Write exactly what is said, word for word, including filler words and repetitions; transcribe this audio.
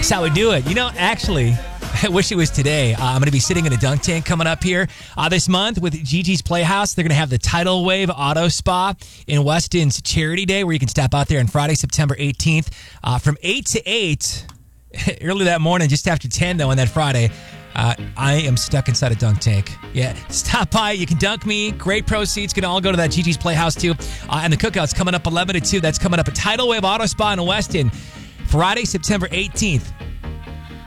That's how we do it. You know, actually, I wish it was today. Uh, I'm going to be sitting in a dunk tank coming up here uh, this month with Gigi's Playhouse. They're going to have the Tidal Wave Auto Spa in Weston's Charity Day, where you can step out there on Friday, September eighteenth uh, from eight to eight. Early that morning, just after ten, though, on that Friday. Uh, I am stuck inside a dunk tank. Yeah, stop by. You can dunk me. Great proceeds. Can all go to that Gigi's Playhouse, too. Uh, and the cookout's coming up eleven to two. That's coming up at Tidal Wave Auto Spa in Weston. Friday, September eighteenth.